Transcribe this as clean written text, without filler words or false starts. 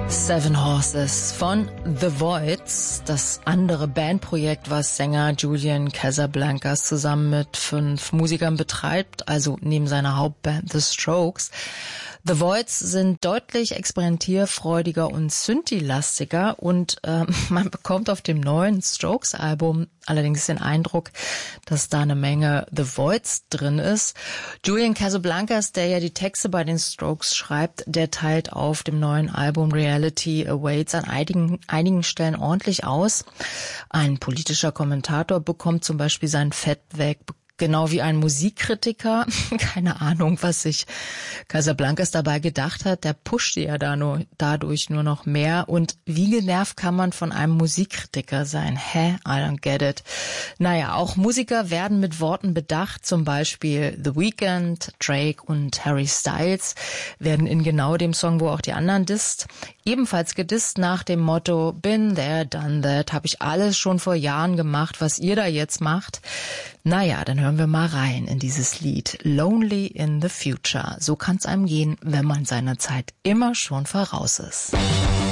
Seven Horses von The Voids, das andere Bandprojekt, was Sänger Julian Casablancas zusammen mit 5 Musikern betreibt, also neben seiner Hauptband The Strokes. The Voids sind deutlich experimentierfreudiger und Synthi-lastiger und man bekommt auf dem neuen Strokes-Album allerdings den Eindruck, dass da eine Menge The Voids drin ist. Julian Casablancas, der ja die Texte bei den Strokes schreibt, der teilt auf dem neuen Album Reality Awaits an einigen Stellen ordentlich aus. Ein politischer Kommentator bekommt zum Beispiel sein Fett weg, genau wie ein Musikkritiker. Keine Ahnung, was sich Casablancas dabei gedacht hat. Der pushte ja dadurch nur noch mehr. Und wie genervt kann man von einem Musikkritiker sein? I don't get it. Naja, auch Musiker werden mit Worten bedacht. Zum Beispiel The Weeknd, Drake und Harry Styles werden in genau dem Song, wo auch die anderen disst, ebenfalls gedisst nach dem Motto Been there, done that. Habe ich alles schon vor Jahren gemacht, was ihr da jetzt macht. Naja, dann hören wir mal rein in dieses Lied Lonely in the Future. So kann's einem gehen, wenn man seiner Zeit immer schon voraus ist.